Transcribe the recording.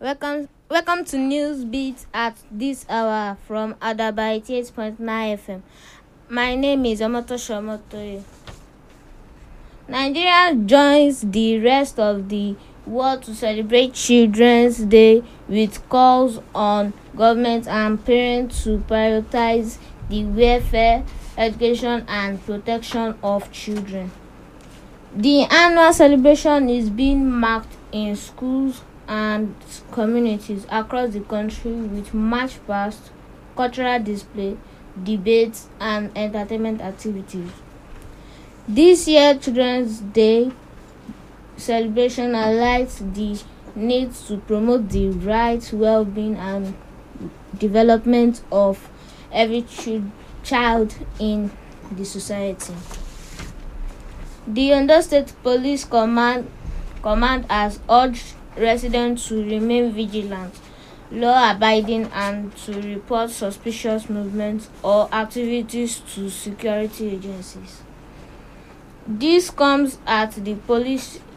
Welcome to News Beat at this hour from Adaba 88.9 FM. My name is Omotosho Omotoye. Nigeria joins the rest of the world to celebrate Children's Day with calls on government and parents to prioritize the welfare, education, and protection of children. The annual celebration is being marked in schools and communities across the country with march past, cultural display, debates, and entertainment activities. This year Children's Day celebration highlights the need to promote the rights, well-being, and development of every child in the society. The Ondo State Police Command has urged residents to remain vigilant, law-abiding, and to report suspicious movements or activities to security agencies. This comes as the police